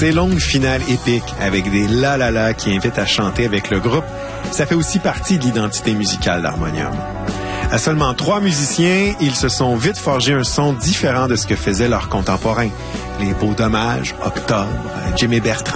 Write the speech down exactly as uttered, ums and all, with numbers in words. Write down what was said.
Ces longues finales épiques avec des la la la qui invitent à chanter avec le groupe, ça fait aussi partie de l'identité musicale d'Harmonium. À seulement trois musiciens, ils se sont vite forgés un son différent de ce que faisaient leurs contemporains. Les Beaux Dommages, Octobre, Jimmy Bertrand.